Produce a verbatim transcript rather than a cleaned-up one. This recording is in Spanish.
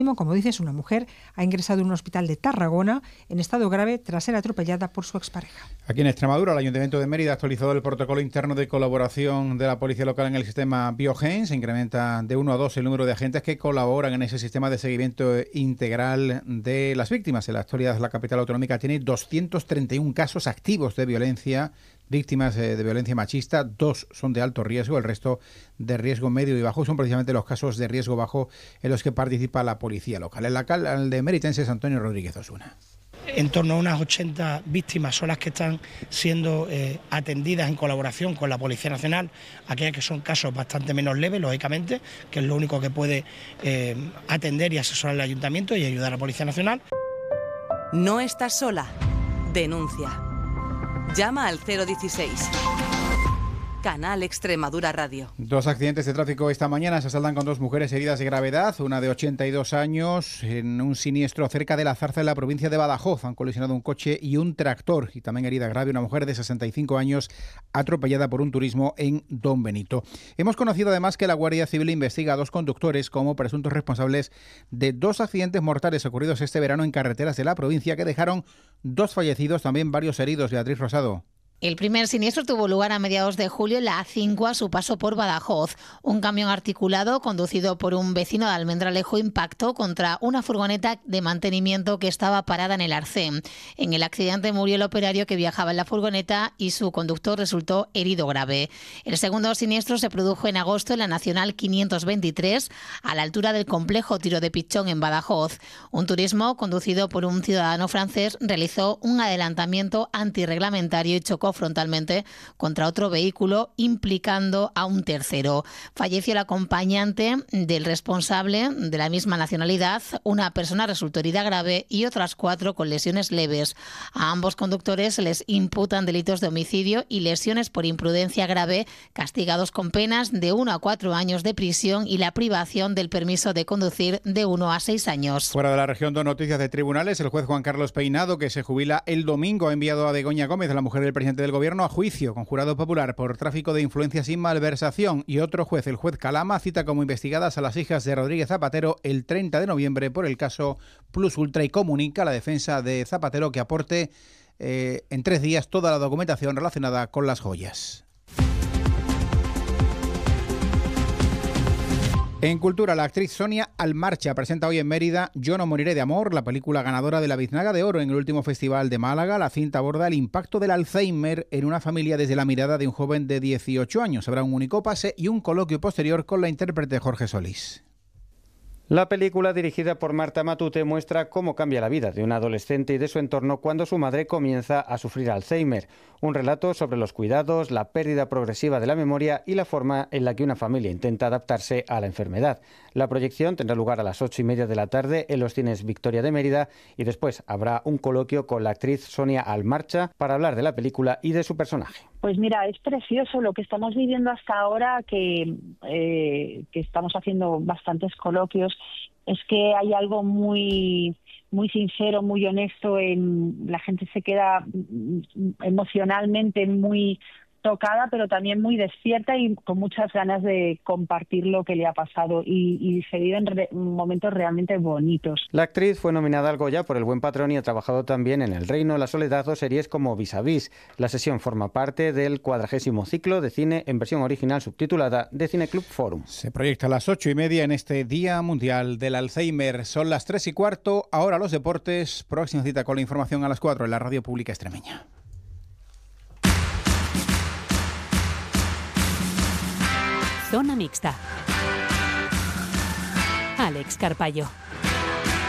Como dices, una mujer ha ingresado en un hospital de Tarragona en estado grave tras ser atropellada por su expareja. Aquí en Extremadura, el Ayuntamiento de Mérida ha actualizado el protocolo interno de colaboración de la policía local en el sistema Biogen. Se incrementa de uno a dos el número de agentes que colaboran en ese sistema de seguimiento integral de las víctimas. En la actualidad, la capital autonómica tiene doscientos treinta y uno casos activos de violencia, víctimas de violencia machista. Dos son de alto riesgo, el resto de riesgo medio y bajo. Son precisamente los casos de riesgo bajo en los que participa la policía local. El alcalde meritense es Antonio Rodríguez Osuna. En torno a unas ochenta víctimas son las que están siendo eh, atendidas en colaboración con la Policía Nacional, aquellas que son casos bastante menos leves, lógicamente, que es lo único que puede eh, atender y asesorar el Ayuntamiento y ayudar a la Policía Nacional. No estás sola. Denuncia. Llama al cero dieciséis. Canal Extremadura Radio. Dos accidentes de tráfico esta mañana se saldan con dos mujeres heridas de gravedad, una de ochenta y dos años en un siniestro cerca de La Zarza en la provincia de Badajoz. Han colisionado un coche y un tractor, y también herida grave una mujer de sesenta y cinco años atropellada por un turismo en Don Benito. Hemos conocido además que la Guardia Civil investiga a dos conductores como presuntos responsables de dos accidentes mortales ocurridos este verano en carreteras de la provincia que dejaron dos fallecidos, también varios heridos. Beatriz Rosado. El primer siniestro tuvo lugar a mediados de julio en la A cinco a su paso por Badajoz. Un camión articulado conducido por un vecino de Almendralejo impactó contra una furgoneta de mantenimiento que estaba parada en el arcén. En el accidente murió el operario que viajaba en la furgoneta y su conductor resultó herido grave. El segundo siniestro se produjo en agosto en la Nacional quinientos veintitrés, a la altura del complejo Tiro de Pichón en Badajoz. Un turismo conducido por un ciudadano francés realizó un adelantamiento antirreglamentario y chocó frontalmente contra otro vehículo, implicando a un tercero. Falleció el acompañante del responsable de la misma nacionalidad, una persona resultó herida grave y otras cuatro con lesiones leves. A ambos conductores se les imputan delitos de homicidio y lesiones por imprudencia grave, castigados con penas de uno a cuatro años de prisión y la privación del permiso de conducir de uno a seis años. Fuera de la región, dos noticias de tribunales. El juez Juan Carlos Peinado, que se jubila el domingo, ha enviado a Begoña Gómez, la mujer del presidente del Gobierno, a juicio con jurado popular por tráfico de influencias y malversación. Y otro juez, el juez Calama, cita como investigadas a las hijas de Rodríguez Zapatero el treinta de noviembre por el caso Plus Ultra, y comunica a la defensa de Zapatero que aporte eh, en tres días toda la documentación relacionada con las joyas. En Cultura, la actriz Sonia Almarcha presenta hoy en Mérida Yo no moriré de amor, la película ganadora de la Biznaga de Oro en el último festival de Málaga. La cinta aborda el impacto del Alzheimer en una familia desde la mirada de un joven de dieciocho años. Habrá un único pase y un coloquio posterior con la intérprete Jorge Solís. La película, dirigida por Marta Matute, muestra cómo cambia la vida de un adolescente y de su entorno cuando su madre comienza a sufrir Alzheimer. Un relato sobre los cuidados, la pérdida progresiva de la memoria y la forma en la que una familia intenta adaptarse a la enfermedad. La proyección tendrá lugar a las ocho y media de la tarde en los cines Victoria de Mérida y después habrá un coloquio con la actriz Sonia Almarcha para hablar de la película y de su personaje. Pues mira, es precioso lo que estamos viviendo hasta ahora, que, eh, que estamos haciendo bastantes coloquios. Es que hay algo muy muy sincero, muy honesto. En la gente se queda emocionalmente muy tocada, pero también muy despierta y con muchas ganas de compartir lo que le ha pasado, y, y se viven re- momentos realmente bonitos. La actriz fue nominada al Goya por El buen patrón y ha trabajado también en El reino, La soledad o series como Vis a Vis. La sesión forma parte del cuadragésimo ciclo de cine en versión original subtitulada de Cineclub Forum. Se proyecta a las ocho y media en este Día Mundial del Alzheimer. Son las tres y cuarto, ahora los deportes. Próxima cita con la información a las cuatro en la Radio Pública Extremeña. Zona mixta. Alex Carpallo.